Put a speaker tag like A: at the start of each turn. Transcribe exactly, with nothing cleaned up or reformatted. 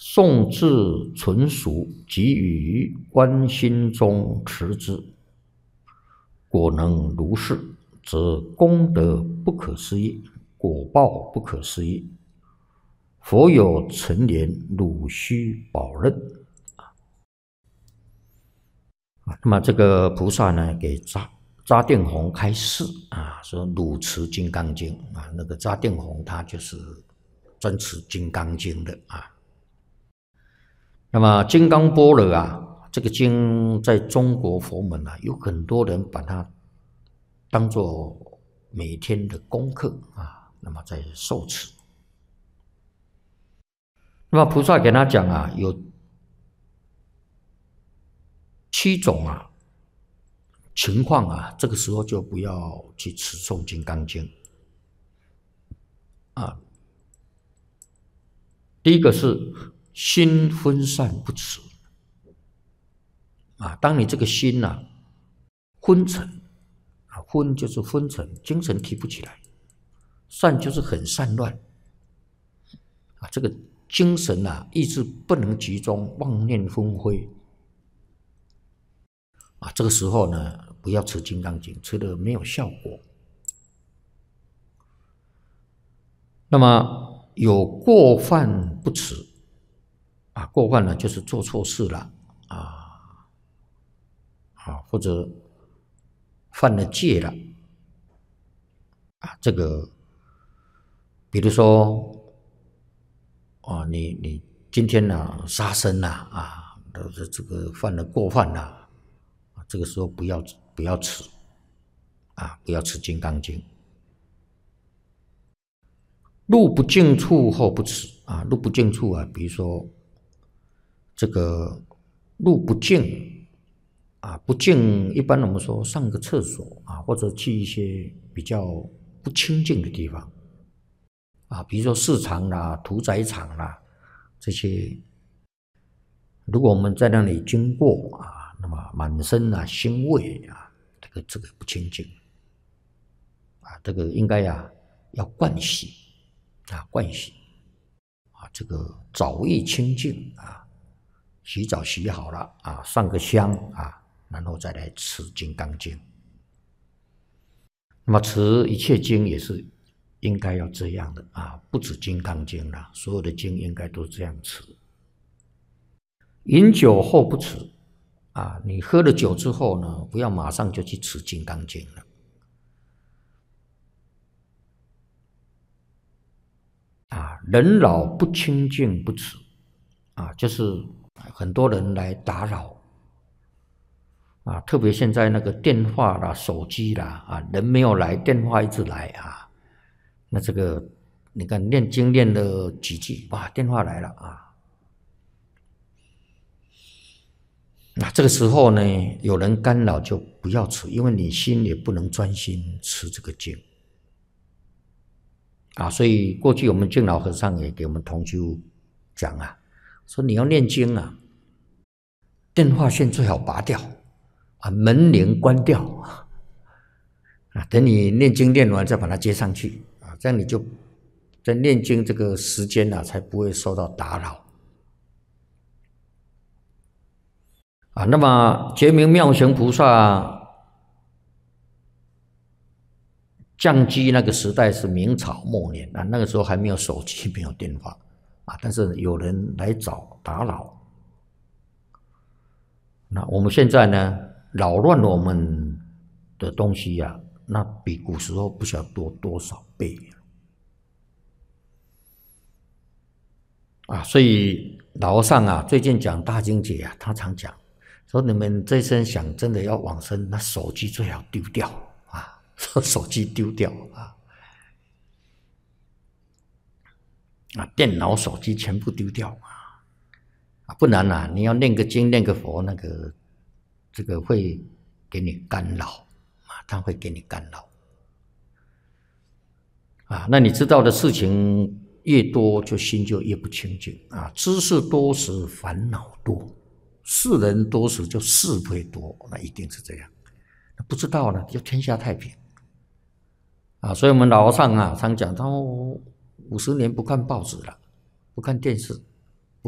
A: 宋至纯熟，即于观心中持之，果能如是，则功德不可思议，果报不可思议。佛有成言，汝须保任。那么这个菩萨呢，给扎扎定宏开示啊，说汝持金刚经啊，那个扎定宏他就是专持金刚经的啊。那么金刚般若啊，这个经在中国佛门啊，有很多人把它当作每天的功课啊，那么在受持。那么菩萨给他讲啊，有七种啊情况啊，这个时候就不要去持诵《金刚经》啊。第一个是心分散不持啊，当你这个心啊昏沉啊，昏就是昏沉，精神提不起来；散就是很散乱啊，这个精神啊意志不能集中，妄念纷飞。啊，这个时候呢，不要持《金刚经》，持的没有效果。那么有过犯不持，啊，过犯呢就是做错事了，啊啊，或者犯了戒了，啊，这个，比如说，啊，你你今天呢杀生了啊，这这个犯了过犯了。这个时候不要不要持啊，不要持《金刚经》。入不净处后不持啊，入不净处啊，比如说这个入不净啊，不净一般我们说上个厕所啊，或者去一些比较不清净的地方啊，比如说市场啦、屠宰场啦这些，如果我们在那里经过啊。那么满身啊腥味啊，这个这个不清净啊，这个应该呀、啊、要盥洗啊，盥洗啊，这个澡液清净啊，洗澡洗好了啊，上个香啊，然后再来持《金刚经》。那么持一切经也是应该要这样的啊，不止《金刚经》了，所有的经应该都这样持。饮酒后不持。啊，你喝了酒之后呢，不要马上就去持《金刚经》了。啊，人老不清净不持，啊，就是很多人来打扰。啊，特别现在那个电话啦、手机啦，啊，人没有来，电话一直来啊，那这个你看念经念了几句，哇，电话来了啊。那这个时候呢，有人干扰就不要持，因为你心也不能专心持这个经啊。所以过去我们净老和尚也给我们同修讲啊，说你要念经啊，电话线最好拔掉啊，门铃关掉啊，等你念经念完再把它接上去啊，这样你就在念经这个时间啊，才不会受到打扰。啊，那么觉明妙行菩萨降基那个时代是明朝末年啊，那个时候还没有手机，没有电话啊，但是有人来找打扰。那我们现在呢，扰乱了我们的东西呀、啊，那比古时候不晓得多多少倍啊！所以老和尚啊，最近讲大经节啊，他常讲。说你们这生想真的要往生，那手机最好丢掉啊！说手机丢掉啊，啊，电脑、手机全部丢掉啊！啊，不然啊，你要念个经、念个佛，那个这个会给你干扰啊，它会给你干扰啊。那你知道的事情越多，就心就越不清净啊。知识多时烦恼多。世人多时就是非多，那一定是这样。不知道呢，就天下太平所以我们老和尚常讲，他五十年不看报纸了，不看电视